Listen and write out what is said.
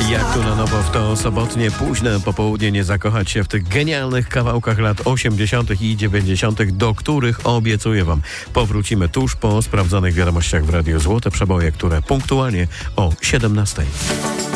Jak tu na nowo w to sobotnie późne popołudnie nie zakochać się w tych genialnych kawałkach lat 80. i 90., do których obiecuję wam powrócimy tuż po sprawdzonych wiadomościach w Radiu Złote Przeboje, które punktualnie o 17.